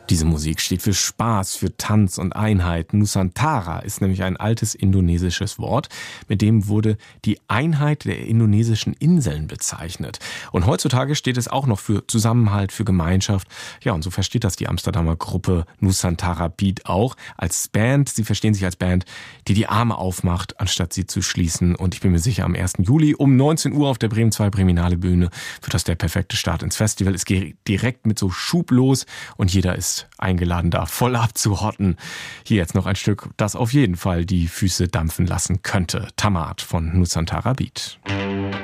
Diese Musik steht für Spaß, für Tanz und Einheit. Nusantara ist nämlich ein altes indonesisches Wort, mit dem wurde die Einheit der indonesischen Inseln bezeichnet. Und heutzutage steht es auch noch für Zusammenhalt, für Gemeinschaft. Ja, und so versteht das die Amsterdamer Gruppe Nusantara Beat auch als Band. Sie verstehen sich als Band, die die Arme aufmacht, anstatt sie zu schließen. Und ich bin mir sicher, am 1. Juli um 19 Uhr auf der Bremen 2 Breminale Bühne wird das der perfekte Start ins Festival. Es geht direkt mit so Schub los und jeder ist eingeladen, da voll abzuhotten. Hier jetzt noch ein Stück, das auf jeden Fall die Füße dampfen lassen könnte. Tamat von Nusantara Beat.